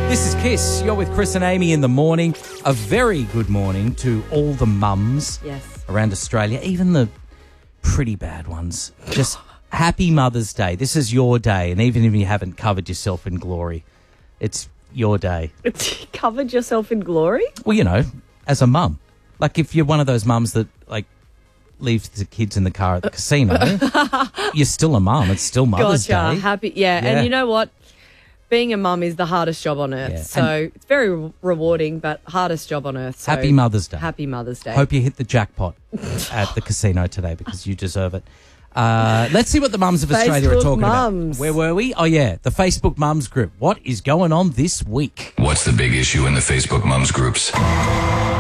This is Kiss. You're with Chris and Amy in the morning. A very good morning to all the mums around Australia, even the pretty bad ones. Just happy Mother's Day. This is your day, and even if you haven't covered yourself in glory, it's your day. Covered yourself in glory? Well, you know, as a mum. Like if you're one of those mums that, like, leaves the kids in the car at the casino, you're still a mum. It's still Mother's Day. Happy, and you know what? Being a mum is the hardest job on earth. Yeah. So it's very rewarding, but hardest job on earth. So Happy Mother's Day. Happy Mother's Day. Hope you hit the jackpot at the casino today because you deserve it. Let's see what the mums of Australia are talking mums. about. Where were we? Oh, yeah, the Facebook Mums group. What is going on this week? What's the big issue in the Facebook Mums groups?